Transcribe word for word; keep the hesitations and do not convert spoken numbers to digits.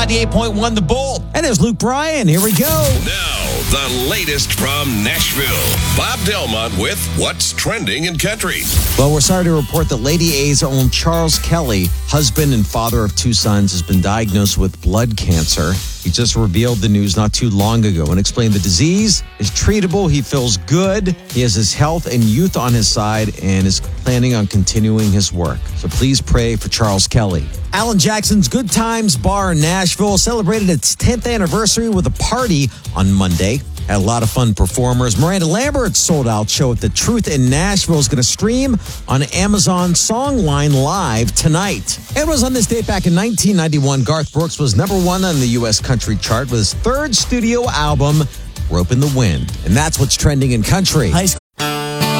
ninety-eight point one The Bull. And there's Luke Bryan. Here we go. Now, the latest from Nashville. Bob Delmont with What's Trending in Country. Well, we're sorry to report that Lady A's own Charles Kelly, husband and father of two sons, has been diagnosed with blood cancer. He just revealed the news not too long ago and explained the disease is treatable. He feels good. He has his health and youth on his side and is planning on continuing his work. So please pray for Charles Kelly. Alan Jackson's Good Times Bar in Nashville celebrated its tenth anniversary with a party on Monday. Had a lot of fun performers. Miranda Lambert's sold-out show at The Truth in Nashville is going to stream on Amazon Songline Live tonight. It was on this date back in nineteen ninety-one. Garth Brooks was number one on the U S country chart with his third studio album, Rope in the Wind. And that's what's trending in country. High school